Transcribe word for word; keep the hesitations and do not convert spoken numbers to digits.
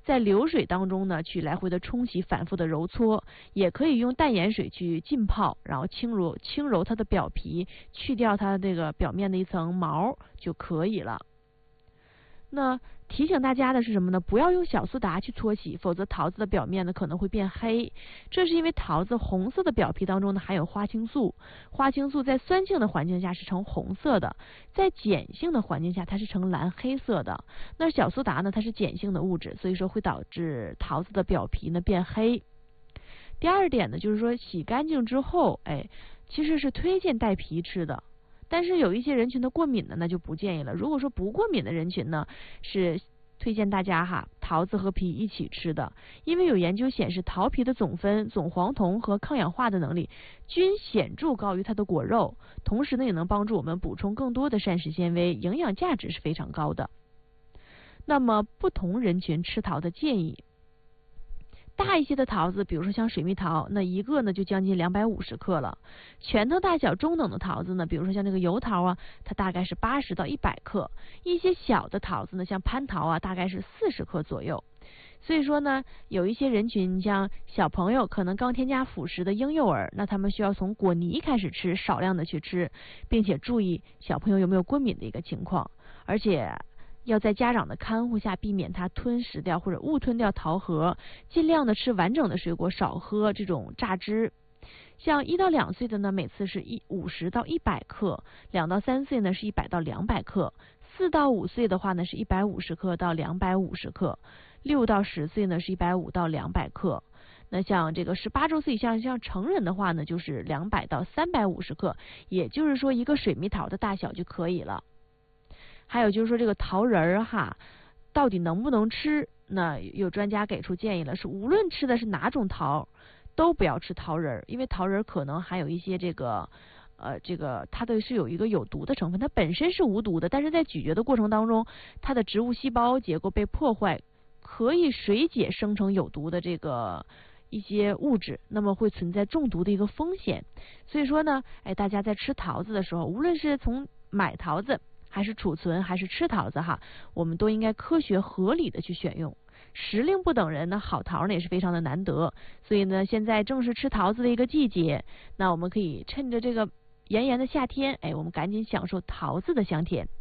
在流水当中呢去来回的冲洗，反复的揉搓，也可以用淡盐水去浸泡，然后轻揉轻揉它的表皮，去掉它这个表面的一层毛就可以了。那提醒大家的是什么呢？不要用小苏打去搓洗，否则桃子的表面呢可能会变黑。这是因为桃子红色的表皮当中呢含有花青素，花青素在酸性的环境下是呈红色的，在碱性的环境下它是呈蓝黑色的。那小苏打呢它是碱性的物质，所以说会导致桃子的表皮呢变黑。第二点呢就是说洗干净之后，哎，其实是推荐带皮吃的。但是有一些人群的过敏的那就不建议了。如果说不过敏的人群呢，是推荐大家哈桃子和皮一起吃的，因为有研究显示桃皮的总酚、总黄酮和抗氧化的能力均显著高于它的果肉，同时呢也能帮助我们补充更多的膳食纤维，营养价值是非常高的。那么不同人群吃桃的建议。大一些的桃子，比如说像水蜜桃，那一个呢就将近两百五十克了。拳头大小中等的桃子呢，比如说像这个油桃啊，它大概是八十到一百克。一些小的桃子呢，像蟠桃啊，大概是四十克左右。所以说呢，有一些人群，像小朋友可能刚添加辅食的婴幼儿，那他们需要从果泥开始吃，少量的去吃，并且注意小朋友有没有过敏的一个情况，而且要在家长的看护下避免他吞食掉或者误吞掉桃核，尽量的吃完整的水果，少喝这种榨汁。像一到两岁的呢，每次是一五十到一百克；两到三岁呢是一百到两百克；四到五岁的话呢是一百五十克到两百五十克；六到十岁呢是一百五到两百克。那像这个十八周岁以上像成人的话呢，就是两百到三百五十克，也就是说一个水蜜桃的大小就可以了。还有就是说这个桃仁儿哈，到底能不能吃？那有专家给出建议了，是无论吃的是哪种桃，都不要吃桃仁儿，因为桃仁儿可能含有一些这个呃这个它的是有一个有毒的成分，它本身是无毒的，但是在咀嚼的过程当中，它的植物细胞结构被破坏，可以水解生成有毒的这个一些物质，那么会存在中毒的一个风险。所以说呢，哎，大家在吃桃子的时候，无论是从买桃子还是储存还是吃桃子哈，我们都应该科学合理的去选用。时令不等人呢，好桃呢也是非常的难得，所以呢现在正是吃桃子的一个季节，那我们可以趁着这个炎炎的夏天，哎，我们赶紧享受桃子的香甜。